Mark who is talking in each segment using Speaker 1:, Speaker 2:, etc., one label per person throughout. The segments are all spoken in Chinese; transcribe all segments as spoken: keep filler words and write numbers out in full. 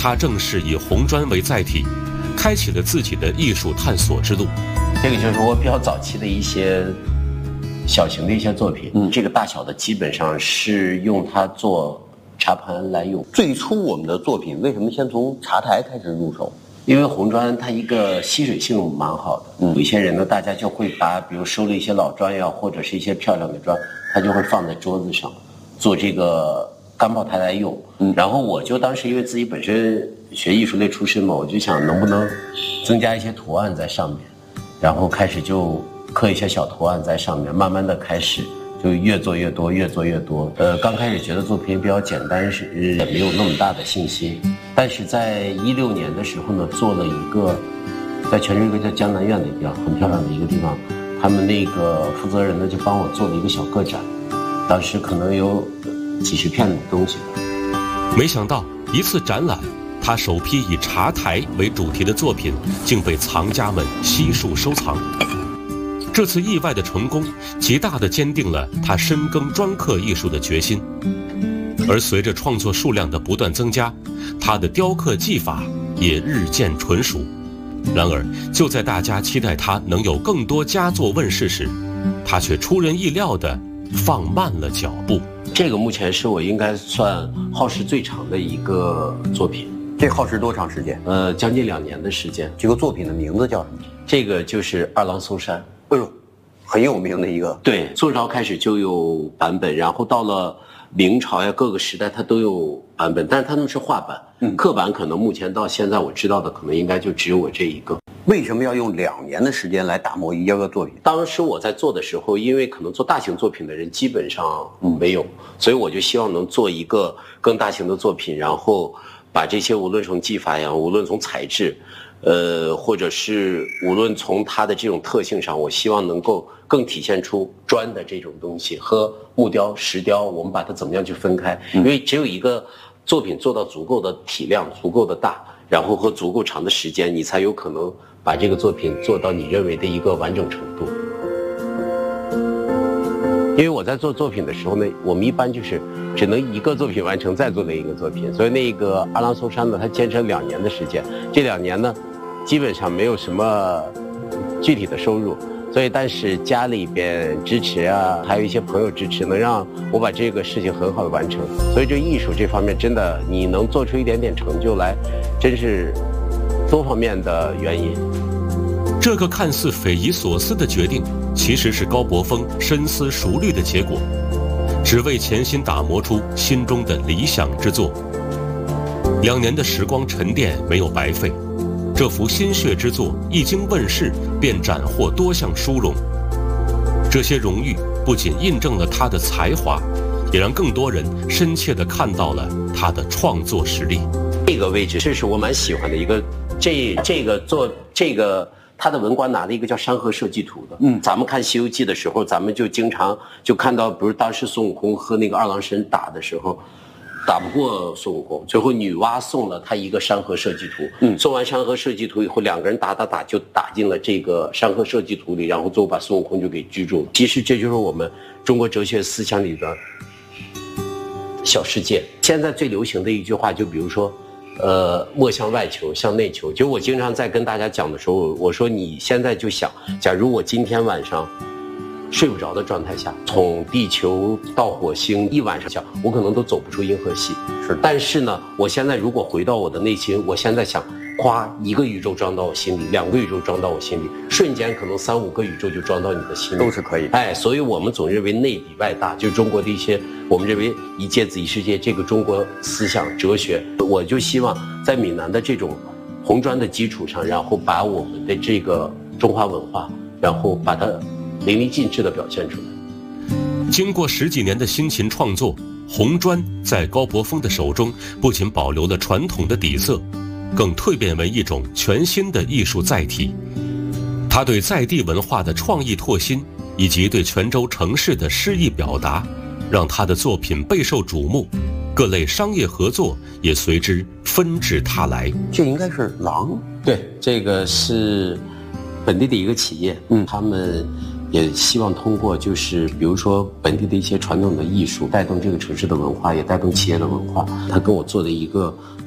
Speaker 1: 他正是以红砖为载体，开启了自己的艺术探索之路。
Speaker 2: 这个就是我比较早期的一些小型的一些作品，嗯，这个大小的基本上是用它做茶盘来用。
Speaker 3: 最初我们的作品为什么先从茶台开始入手？
Speaker 2: 因为红砖它一个吸水性蛮好的，嗯，有一些人呢，大家就会把比如收了一些老砖呀，或者是一些漂亮的砖，它就会放在桌子上做这个干泡台来用。嗯，然后我就当时因为自己本身学艺术类出身嘛，我就想能不能增加一些图案在上面，然后开始就刻一些小图案在上面，慢慢的开始就越做越多，越做越多。呃，刚开始觉得作品比较简单，是也没有那么大的信心。但是在一六年的时候呢，做了一个在泉州一个叫江南苑的地方，很漂亮的一个地方，他们那个负责人呢就帮我做了一个小个展，当时可能有几十片的东西吧。
Speaker 1: 没想到一次展览，他首批以茶台为主题的作品竟被藏家们悉数收藏。这次意外的成功，极大地坚定了他深耕砖刻艺术的决心。而随着创作数量的不断增加，他的雕刻技法也日渐纯熟。然而，就在大家期待他能有更多佳作问世时，他却出人意料地放慢了脚步。
Speaker 2: 这个目前是我应该算耗时最长的一个作品。
Speaker 3: 这耗时多长时间？
Speaker 2: 呃，将近两年的时间。
Speaker 3: 这个作品的名字叫什么？
Speaker 2: 这个就是二郎松山。
Speaker 3: 哎呦，很有名的一个。
Speaker 2: 对，宋朝开始就有版本，然后到了明朝呀，各个时代它都有版本，但是它们是画版，嗯，刻版可能目前到现在我知道的，可能应该就只有我这一个。
Speaker 3: 为什么要用两年的时间来打磨一个作品？
Speaker 2: 当时我在做的时候，因为可能做大型作品的人基本上没有，所以我就希望能做一个更大型的作品，然后把这些无论从技法呀，无论从材质，呃，或者是无论从它的这种特性上，我希望能够更体现出砖的这种东西和木雕、石雕，我们把它怎么样去分开？因为只有一个作品做到足够的体量、足够的大，然后和足够长的时间，你才有可能把这个作品做到你认为的一个完整程度。因为我在做作品的时候呢，我们一般就是只能一个作品完成，再做另一个作品，所以那个二郎松山呢，它坚持了两年的时间，这两年呢，基本上没有什么具体的收入，所以但是家里边支持啊，还有一些朋友支持，能让我把这个事情很好的完成。所以这艺术这方面真的，你能做出一点点成就来，真是多方面的原因。
Speaker 1: 这个看似匪夷所思的决定，其实是高伯峰深思熟虑的结果，只为潜心打磨出心中的理想之作。两年的时光沉淀没有白费，这幅心血之作一经问世，便斩获多项殊荣。这些荣誉不仅印证了他的才华，也让更多人深切地看到了他的创作实力。
Speaker 2: 这个位置，这是我蛮喜欢的一个，这这个做这个。他的文官拿了一个叫山河设计图的，嗯，咱们看《西游记》的时候，咱们就经常就看到，比如当时孙悟空和那个二郎神打的时候，打不过孙悟空，最后女娲送了他一个山河设计图，嗯，送完山河设计图以后，两个人打打打就打进了这个山河设计图里，然后最后把孙悟空就给居住了。其实这就是我们中国哲学思想里的小世界。现在最流行的一句话，就比如说。呃，莫向外求，向内求。就我经常在跟大家讲的时候，我说你现在就想，假如我今天晚上睡不着的状态下，从地球到火星一晚上想，我可能都走不出银河系。是，但是呢，我现在如果回到我的内心，我现在想，夸一个宇宙装到我心里，两个宇宙装到我心里，瞬间可能三五个宇宙就装到你的心里，
Speaker 3: 都是可以。
Speaker 2: 哎，所以我们总认为内比外大，就是中国的一些我们认为一芥子一世界这个中国思想哲学，我就希望在闽南的这种红砖的基础上，然后把我们的这个中华文化，然后把它淋漓尽致地表现出来。
Speaker 1: 经过十几年的辛勤创作，红砖在高伯峰的手中不仅保留了传统的底色，更蜕变为一种全新的艺术载体。他对在地文化的创意拓新，以及对泉州城市的诗意表达，让他的作品备受瞩目，各类商业合作也随之纷至沓来。
Speaker 3: 这应该是狼。
Speaker 2: 对，这个是本地的一个企业，嗯，他们也希望通过就是比如说本地的一些传统的艺术，带动这个城市的文化，也带动企业的文化。他跟我做的一个比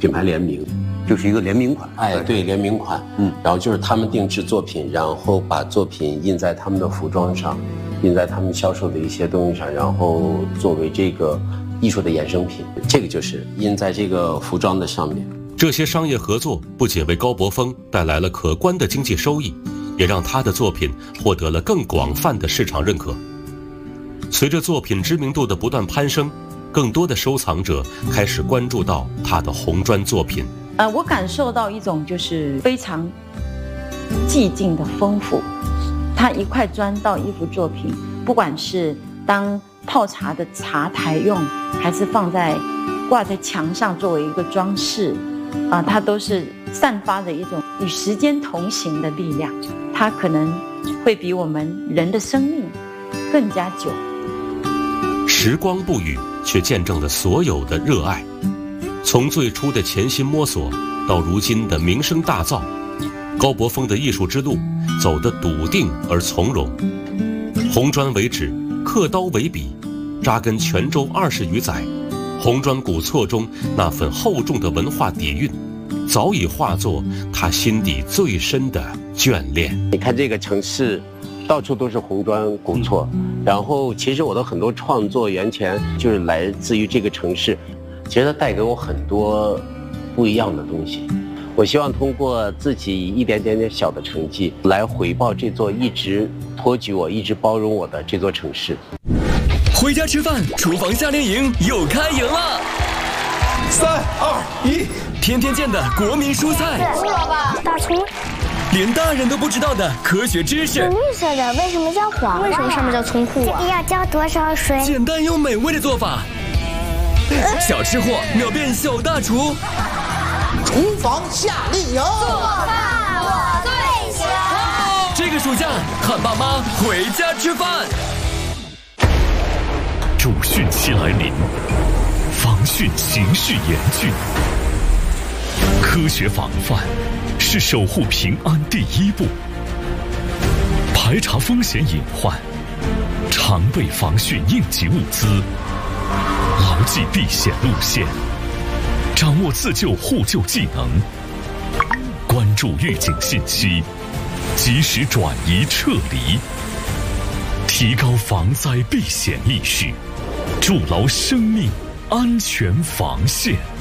Speaker 2: 品牌联名，
Speaker 3: 就是一个联名款。
Speaker 2: 哎，对，联名款。嗯，然后就是他们定制作品，然后把作品印在他们的服装上，印在他们销售的一些东西上，然后作为这个艺术的衍生品。这个就是印在这个服装的上面。
Speaker 1: 这些商业合作不仅为高伯峰带来了可观的经济收益，也让他的作品获得了更广泛的市场认可。随着作品知名度的不断攀升，更多的收藏者开始关注到他的红砖作品。
Speaker 4: 呃，我感受到一种就是非常寂静的丰富。他一块砖到一幅作品，不管是当泡茶的茶台用，还是放在挂在墙上作为一个装饰，啊、呃，它都是散发着一种与时间同行的力量。它可能会比我们人的生命更加久。
Speaker 1: 时光不语，却见证了所有的热爱。从最初的潜心摸索，到如今的名声大噪，高伯峰的艺术之路走得笃定而从容。红砖为纸，刻刀为笔，扎根泉州二十余载，红砖古厝中那份厚重的文化底蕴，早已化作他心底最深的眷恋。
Speaker 2: 你看这个城市，到处都是红砖古厝，然后其实我的很多创作源泉就是来自于这个城市，其实它带给我很多不一样的东西。我希望通过自己一点点点小的成绩来回报这座一直托举我、一直包容我的这座城市。
Speaker 5: 回家吃饭，厨房夏令营又开营了。
Speaker 6: 三二一，
Speaker 5: 天天见的国民蔬菜，
Speaker 7: 胡萝卜、大葱，
Speaker 5: 连大人都不知道的科学知识。
Speaker 7: 绿色的为什么叫黄？为什么上面叫葱裤啊？要浇多少水？
Speaker 5: 简单又美味的做法，小吃货秒变小大厨。
Speaker 6: 厨房夏令营，
Speaker 7: 做饭我最强。
Speaker 5: 这个暑假，喊爸妈回家吃饭。
Speaker 8: 主汛期来临，防汛形势严峻。科学防范是守护平安第一步。排查风险隐患，常备防汛应急物资，牢记避险路线，掌握自救互救技能，关注预警信息，及时转移撤离，提高防灾避险意识，筑牢生命安全防线。